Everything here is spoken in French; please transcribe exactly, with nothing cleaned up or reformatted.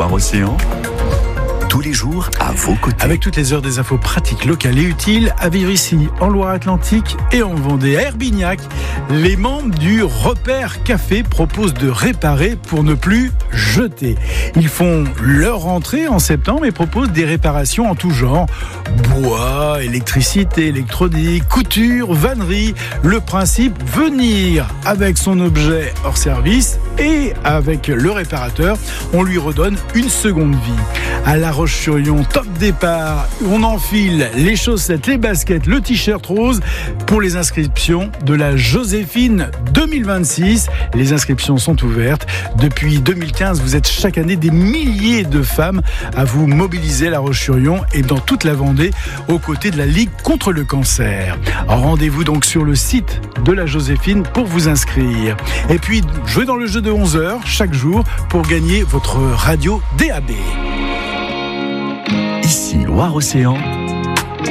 Loire-Océan, tous les jours à vos côtés. Avec toutes les heures des infos pratiques, locales et utiles, à vivre ici, en Loire-Atlantique et en Vendée. À Herbignac, les membres du Repère Café proposent de réparer pour ne plus jeter. Ils font leur entrée en septembre et proposent des réparations en tout genre. Bois, électricité, électronique, couture, vannerie. Le principe, venir avec son objet hors service et avec le réparateur, on lui redonne une seconde vie. À La Roche-sur-Yon, top départ, on enfile les chaussettes, les baskets, le t-shirt rose pour les inscriptions de la Joséphine deux mille vingt-six. Les inscriptions sont ouvertes. Depuis deux mille quinze, vous êtes chaque année des milliers de femmes à vous mobiliser à La Roche-sur-Yon et dans toute la Vendée aux côtés de la Ligue contre le cancer. Rendez-vous donc sur le site de la Joséphine pour vous inscrire. Et puis, jouez dans le jeu de onze heures chaque jour pour gagner votre radio D A B. Ici Loire-Océan,